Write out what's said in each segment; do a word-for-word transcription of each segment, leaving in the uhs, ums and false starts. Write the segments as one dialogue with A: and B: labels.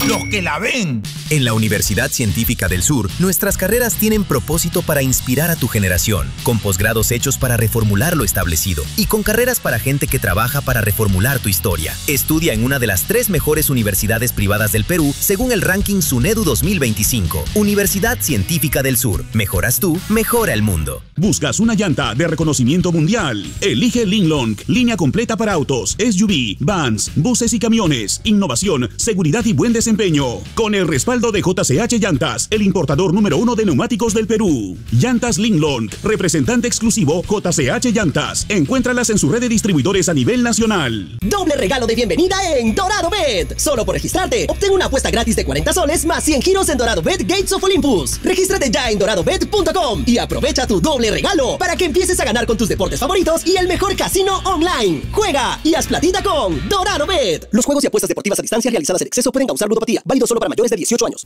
A: los que la ven.
B: En la Universidad Científica del Sur, nuestras carreras tienen propósito para inspirar a tu generación, con posgrados hechos para reformular lo establecido y con carreras para gente que trabaja para reformular tu historia. Estudia en una de las tres mejores universidades privadas del Perú, según el ranking SUNEDU dos mil veinticinco. Universidad Científica del Sur. Mejoras tú, mejora el mundo.
C: ¿Buscas una llanta de reconocimiento mundial? Elige Linglong, línea completa para autos, S U V, vans, buses y camiones. Innovación, seguridad y buen desempeño. Con el respaldo de J C H Llantas, el importador número uno de neumáticos del Perú. Llantas Linglong, representante exclusivo J C H Llantas. Encuéntralas en su red de distribuidores a nivel nacional.
D: Doble regalo de bienvenida en Dorado Bet. Solo por registrarte, obtén una apuesta gratis de cuarenta soles más cien giros en Dorado Bet Gates of Olympus. Regístrate ya en dorado bet punto com y aprovecha tu doble regalo para que empieces a ganar con tus deportes favoritos y el mejor casino online. Juega y haz platita con Dorado Bet. Los juegos y apuestas deportivas a distancia realizadas en exceso pueden causar ludopatía. Válido solo para mayores de dieciocho años.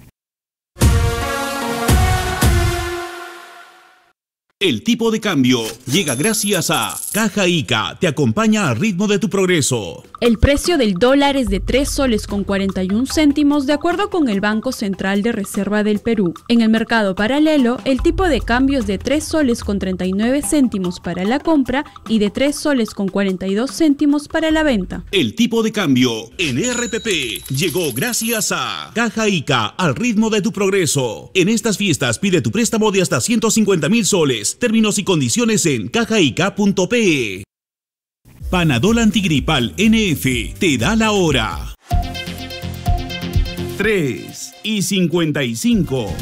C: El tipo de cambio llega gracias a Caja Ica, te acompaña al ritmo de tu progreso.
E: El precio del dólar es de tres soles con cuarenta y un céntimos de acuerdo con el Banco Central de Reserva del Perú. En el mercado paralelo, el tipo de cambio es de tres soles con treinta y nueve céntimos para la compra y de tres soles con cuarenta y dos céntimos para la venta.
C: El tipo de cambio en R P P llegó gracias a Caja Ica, al ritmo de tu progreso. En estas fiestas pide tu préstamo de hasta ciento cincuenta mil soles. Términos y condiciones en cajaica punto pe. Panadol Antigripal N F te da la hora. tres y cincuenta y cinco.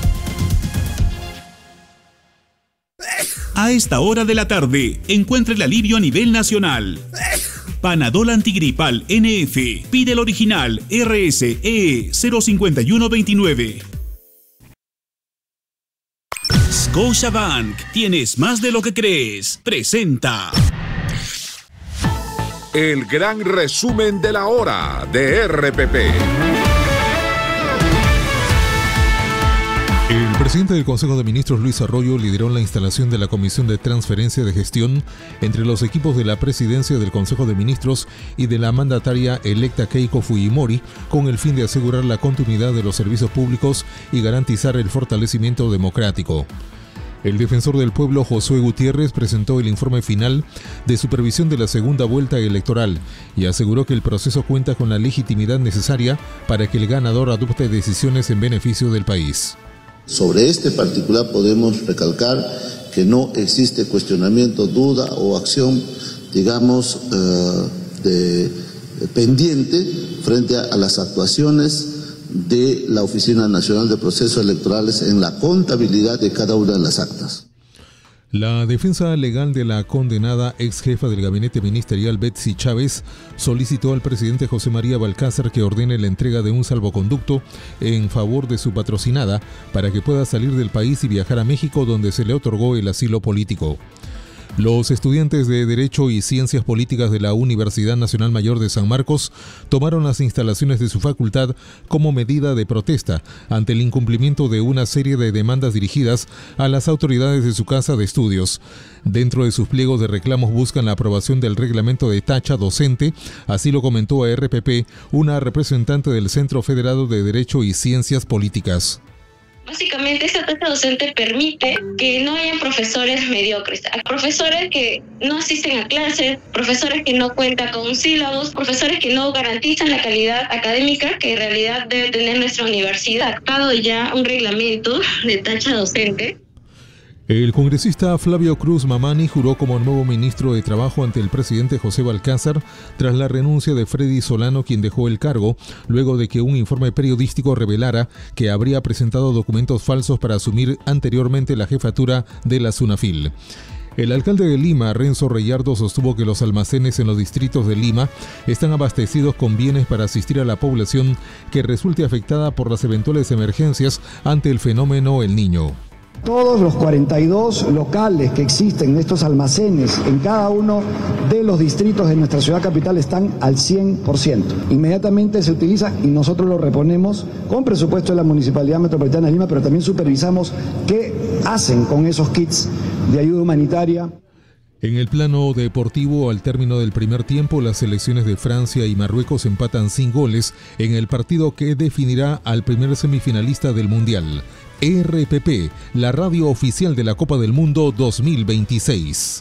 C: A esta hora de la tarde, encuentra el alivio a nivel nacional. Panadol Antigripal N F. Pide el original R S E cero cinco uno dos nueve. Scotiabank, tienes más de lo que crees. Presenta
F: el gran resumen de la hora de R P P.
G: El presidente del Consejo de Ministros, Luis Arroyo, lideró la instalación de la Comisión de Transferencia de Gestión entre los equipos de la Presidencia del Consejo de Ministros y de la mandataria electa Keiko Fujimori, con el fin de asegurar la continuidad de los servicios públicos y garantizar el fortalecimiento democrático. El defensor del pueblo, Josué Gutiérrez, presentó el informe final de supervisión de la segunda vuelta electoral y aseguró que el proceso cuenta con la legitimidad necesaria para que el ganador adopte decisiones en beneficio del país.
H: Sobre este particular podemos recalcar que no existe cuestionamiento, duda o acción, digamos, eh, de, pendiente frente a, a las actuaciones de la Oficina Nacional de Procesos Electorales en la contabilidad de cada una de las actas.
G: La defensa legal de la condenada ex jefa del gabinete ministerial Betsy Chávez solicitó al presidente José María Balcázar que ordene la entrega de un salvoconducto en favor de su patrocinada para que pueda salir del país y viajar a México, donde se le otorgó el asilo político. Los estudiantes de Derecho y Ciencias Políticas de la Universidad Nacional Mayor de San Marcos tomaron las instalaciones de su facultad como medida de protesta ante el incumplimiento de una serie de demandas dirigidas a las autoridades de su casa de estudios. Dentro de sus pliegos de reclamos buscan la aprobación del reglamento de tacha docente, así lo comentó a R P P una representante del Centro Federado de Derecho y Ciencias Políticas.
I: Básicamente, esta tacha docente permite que no haya profesores mediocres, profesores que no asisten a clases, profesores que no cuentan con sílabos, profesores que no garantizan la calidad académica que en realidad debe tener nuestra universidad. Ha dado ya un reglamento de tacha docente.
G: El congresista Flavio Cruz Mamani juró como nuevo ministro de Trabajo ante el presidente José Balcázar tras la renuncia de Freddy Solano, quien dejó el cargo luego de que un informe periodístico revelara que habría presentado documentos falsos para asumir anteriormente la jefatura de la SUNAFIL. El alcalde de Lima, Renzo Reyardo, sostuvo que los almacenes en los distritos de Lima están abastecidos con bienes para asistir a la población que resulte afectada por las eventuales emergencias ante el fenómeno El Niño.
J: Todos los cuarenta y dos locales que existen en estos almacenes en cada uno de los distritos de nuestra ciudad capital están al cien por ciento. Inmediatamente se utiliza y nosotros lo reponemos con presupuesto de la Municipalidad Metropolitana de Lima, pero también supervisamos qué hacen con esos kits de ayuda humanitaria.
G: En el plano deportivo, al término del primer tiempo, las selecciones de Francia y Marruecos empatan sin goles en el partido que definirá al primer semifinalista del Mundial. R P P, la radio oficial de la Copa del Mundo dos mil veintiséis.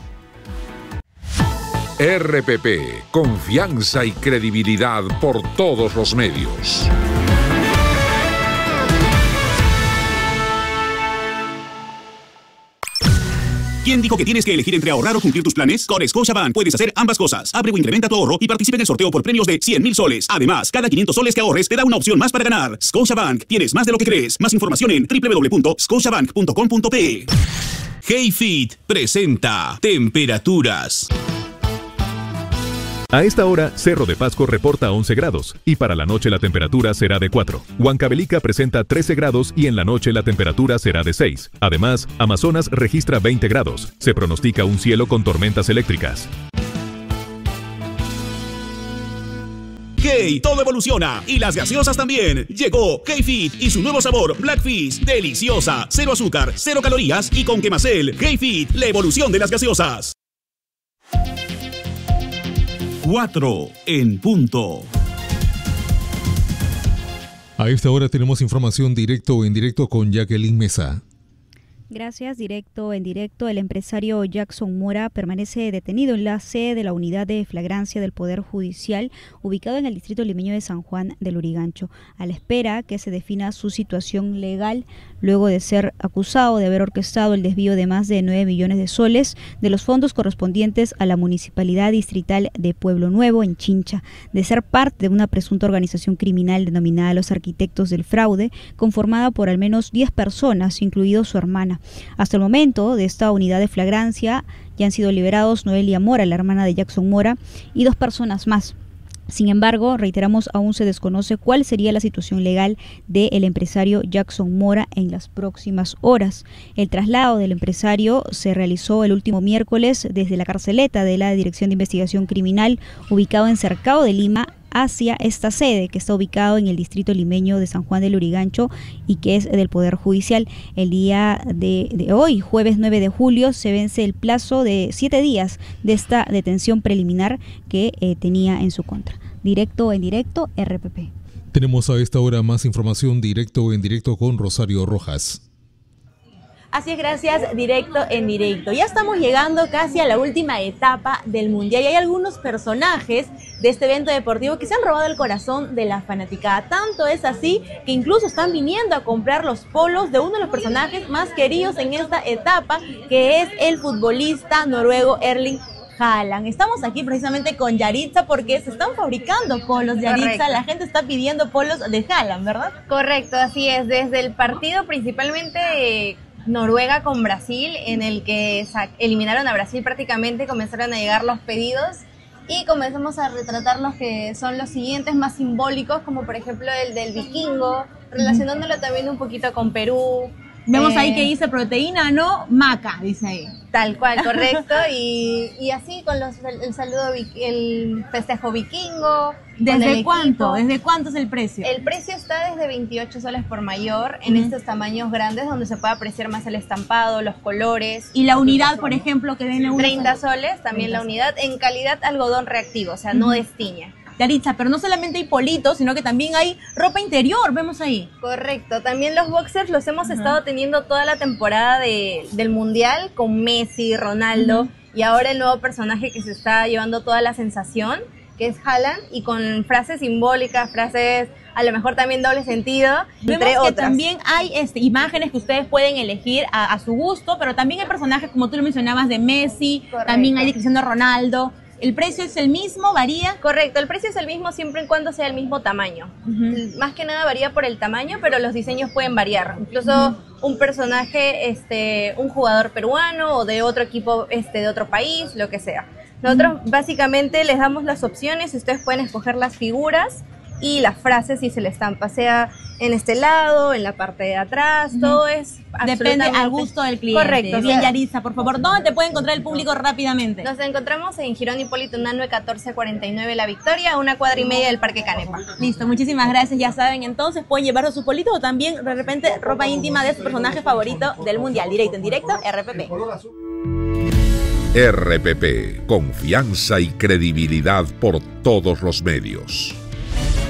F: R P P, confianza y credibilidad por todos los medios.
C: ¿Quién dijo que tienes que elegir entre ahorrar o cumplir tus planes? Con Scotiabank puedes hacer ambas cosas. Abre o incrementa tu ahorro y participa en el sorteo por premios de cien mil soles. Además, cada quinientos soles que ahorres te da una opción más para ganar. Scotiabank, tienes más de lo que crees. Más información en doble u doble u doble u punto scotiabank punto com punto pe. HeyFit presenta Temperaturas.
A: A esta hora, Cerro de Pasco reporta once grados y para la noche la temperatura será de cuatro. Huancavelica presenta trece grados y en la noche la temperatura será de seis. Además, Amazonas registra veinte grados. Se pronostica un cielo con tormentas eléctricas.
C: Hey, todo evoluciona y las gaseosas también. Llegó HeyFit y su nuevo sabor Blackfish, deliciosa, cero azúcar, cero calorías y con Quemacel. HeyFit, la evolución de las gaseosas. cuatro en punto.
G: A esta hora tenemos información directo o en directo con Jacqueline Mesa.
K: Gracias, directo en directo. El empresario Jackson Mora permanece detenido en la sede de la Unidad de Flagrancia del Poder Judicial, ubicado en el distrito limeño de San Juan del Lurigancho, a la espera que se defina su situación legal, luego de ser acusado de haber orquestado el desvío de más de nueve millones de soles de los fondos correspondientes a la Municipalidad Distrital de Pueblo Nuevo, en Chincha, de ser parte de una presunta organización criminal denominada Los Arquitectos del Fraude, conformada por al menos diez personas, incluido su hermana. Hasta el momento de esta unidad de flagrancia ya han sido liberados Noelia Mora, la hermana de Jackson Mora, y dos personas más. Sin embargo, reiteramos, aún se desconoce cuál sería la situación legal del empresario Jackson Mora en las próximas horas. El traslado del empresario se realizó el último miércoles desde la carceleta de la Dirección de Investigación Criminal, ubicado en Cercado de Lima, hacia esta sede que está ubicado en el distrito limeño de San Juan del Lurigancho y que es del Poder Judicial. El día de, de hoy, jueves nueve de julio, se vence el plazo de siete días de esta detención preliminar que eh, tenía en su contra. Directo en directo, R P P.
G: Tenemos a esta hora más información directo en directo con Rosario Rojas.
L: Así es, gracias, directo en directo. Ya estamos llegando casi a la última etapa del Mundial y hay algunos personajes de este evento deportivo que se han robado el corazón de la fanaticada. Tanto es así que incluso están viniendo a comprar los polos de uno de los personajes más queridos en esta etapa, que es el futbolista noruego Erling Haaland. Estamos aquí precisamente con Yaritza porque se están fabricando polos, Yaritza. Correcto. La gente está pidiendo polos de Haaland, ¿verdad?
M: Correcto, así es. Desde el partido principalmente eh, Noruega con Brasil, en el que eliminaron a Brasil prácticamente, comenzaron a llegar los pedidos y comenzamos a retratar los que son los siguientes más simbólicos, como por ejemplo el del vikingo, relacionándolo también un poquito con Perú.
L: Vemos eh, ahí que dice proteína, ¿no? Maca, dice ahí.
M: Tal cual, correcto. Y, y así con los, el, el saludo, el festejo vikingo.
L: ¿Desde cuánto? ¿Desde cuánto es el precio?
M: El precio está desde veintiocho soles por mayor, en uh-huh. estos tamaños grandes donde se puede apreciar más el estampado, los colores.
L: ¿Y la unidad, por ejemplo, que viene uno?
M: treinta soles, también treinta la unidad, en calidad algodón reactivo, o sea, uh-huh. no destiña.
L: Yaritza, pero no solamente hay politos, sino que también hay ropa interior, vemos ahí.
M: Correcto, también los boxers los hemos uh-huh. estado teniendo toda la temporada de, del Mundial con Messi, Ronaldo, uh-huh. y ahora el nuevo personaje que se está llevando toda la sensación, que es Haaland, y con frases simbólicas, frases a lo mejor también doble sentido,
L: Vemos
M: entre
L: que
M: otras.
L: También hay este, imágenes que ustedes pueden elegir a, a su gusto, pero también hay personajes, como tú lo mencionabas, de Messi, correcto. También hay de Cristiano Ronaldo. ¿El precio es el mismo? ¿Varía?
M: Correcto, el precio es el mismo siempre y cuando sea el mismo tamaño. Uh-huh. Más que nada varía por el tamaño, pero los diseños pueden variar. Incluso uh-huh. un personaje, este, un jugador peruano o de otro equipo este, de otro país, lo que sea. Nosotros uh-huh. básicamente les damos las opciones y ustedes pueden escoger las figuras y las frases si se le estampa, sea en este lado, en la parte de atrás, uh-huh. todo es
L: depende al gusto del cliente.
M: Correcto.
L: Bien, Yaritza, por favor, ¿dónde te puede encontrar el público rápidamente?
M: Nos encontramos en Girón Hipólito Unanue catorce cuarenta y nueve La Victoria, a una cuadra y media del Parque Canepa.
L: Listo, muchísimas gracias. Ya saben, entonces pueden llevarse sus politos o también de repente ropa íntima de su personaje favorito del Mundial. Directo en directo, R P P.
F: R P P, confianza y credibilidad por todos los medios.